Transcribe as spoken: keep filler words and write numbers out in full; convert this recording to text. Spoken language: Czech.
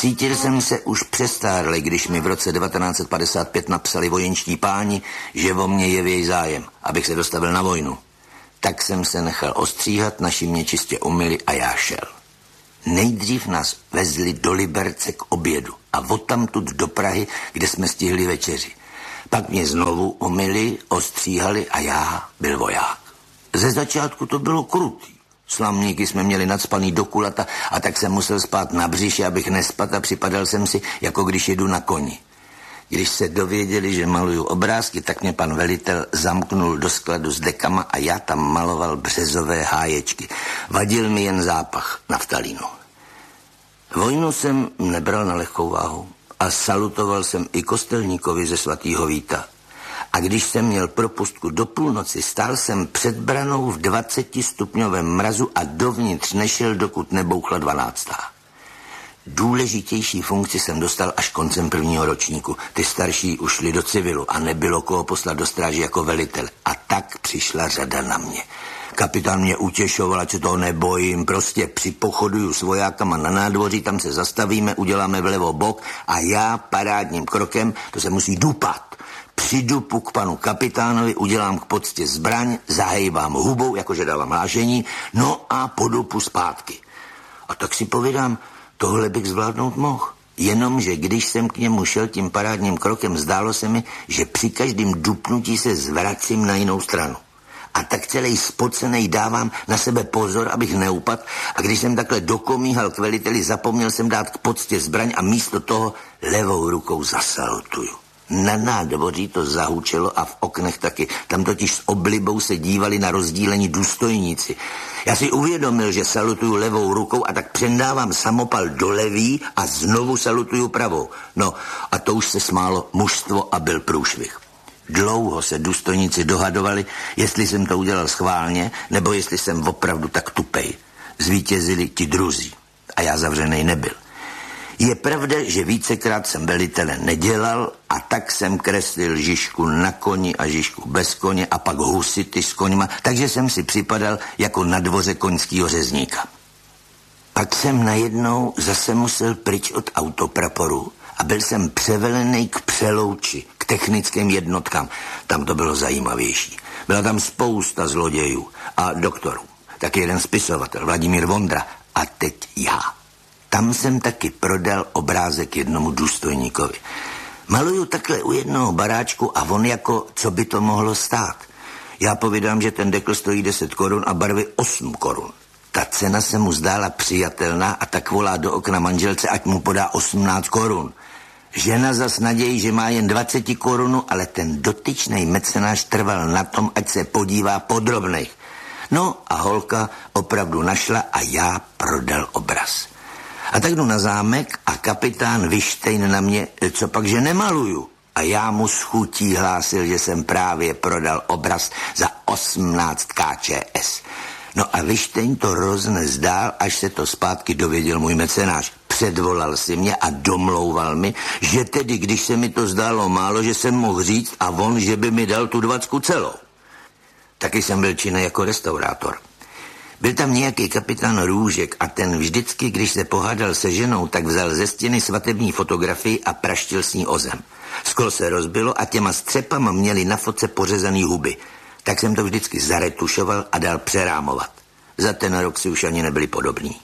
Cítil jsem se už přestárlej, když mi v roce devatenáct set padesát pět napsali vojenští páni, že o mě jevěj zájem, abych se dostavil na vojnu. Tak jsem se nechal ostříhat, naši mě čistě umyli a já šel. Nejdřív nás vezli do Liberce k obědu a odtamtud do Prahy, kde jsme stihli večeři. Pak mě znovu umyli, ostříhali a já byl voják. Ze začátku to bylo krutý. Slamníky jsme měli nacpaný do kulata a tak jsem musel spát na břiše, abych nespat a připadal jsem si, jako když jedu na koni. Když se dověděli, že maluju obrázky, tak mě pan velitel zamknul do skladu s dekama a já tam maloval březové háječky. Vadil mi jen zápach naftalínu. Vojnu jsem nebral na lehkou váhu a salutoval jsem i kostelníkovi ze svatýho Víta. A když jsem měl propustku do půlnoci, stál jsem před branou v dvacetistupňovém mrazu a dovnitř nešel, dokud nebouchla dvanáctá. Důležitější funkci jsem dostal až koncem prvního ročníku. Ty starší už šli do civilu a nebylo koho poslat do stráže jako velitel. A tak přišla řada na mě. Kapitán mě utěšoval, ať se toho nebojím, prostě připochoduju s vojákama na nádvoří, tam se zastavíme, uděláme vlevo bok a já parádním krokem, to se musí dupat. Přidupu k panu kapitánovi, udělám k poctě zbraň, zahejbám hubou, jakože dávám hlášení, no a podupu zpátky. A tak si povídám, tohle bych zvládnout mohl. Jenomže když jsem k němu šel tím parádním krokem, zdálo se mi, že při každém dupnutí se zvracím na jinou stranu. A tak celý spocenej dávám na sebe pozor, abych neupadl. A když jsem takhle dokomíhal k veliteli, zapomněl jsem dát k poctě zbraň a místo toho levou rukou zasalutuju. Na nádvoří to zahučelo a v oknech taky. Tam totiž s oblibou se dívali na rozdílení důstojníci. Já si uvědomil, že salutuju levou rukou a tak přendávám samopal do levý a znovu salutuju pravou. No a to už se smálo mužstvo a byl průšvih. Dlouho se důstojníci dohadovali, jestli jsem to udělal schválně, nebo jestli jsem opravdu tak tupej. Zvítězili ti druzí a já zavřenej nebyl. Je pravda, že vícekrát jsem velitele nedělal a tak jsem kreslil Žižku na koni a Žižku bez koně a pak husity s koňma, takže jsem si připadal jako na dvoře koňskýho řezníka. Pak jsem najednou zase musel pryč od autopraporu a byl jsem převelený k Přelouči, k technickým jednotkám. Tam to bylo zajímavější. Byla tam spousta zlodějů a doktorů. Tak jeden spisovatel, Vladimír Vondra a teď já. Tam jsem taky prodal obrázek jednomu důstojníkovi. Maluju takhle u jednoho baráčku a on jako, co by to mohlo stát. Já povídám, že ten dekl stojí deset korun a barvy osm korun. Ta cena se mu zdála přijatelná a tak volá do okna manželce, ať mu podá osmnáct korun. Žena zas nadějí, že má jen dvacet korun, ale ten dotyčnej mecenáš trval na tom, ať se podívá podrobnej. No a holka opravdu našla a já prodal obraz. A tak jdu na zámek a kapitán Vištejn na mě, co pak, že nemaluju. A já mu s chutí hlásil, že jsem právě prodal obraz za osmnáct K Č S. No a Vištejn to roznezdál, až se to zpátky dověděl můj mecenáš. Předvolal si mě a domlouval mi, že tedy, když se mi to zdálo málo, že jsem mohl říct a on, že by mi dal tu dvacku celou. Taky jsem byl činný jako restaurátor. Byl tam nějaký kapitán Růžek a ten vždycky, když se pohádal se ženou, tak vzal ze stěny svatební fotografii a praštil s ní o zem. Sklo se rozbilo a těma střepama měli na fotce pořezaný huby. Tak jsem to vždycky zaretušoval a dal přerámovat. Za ten rok si už ani nebyli podobní.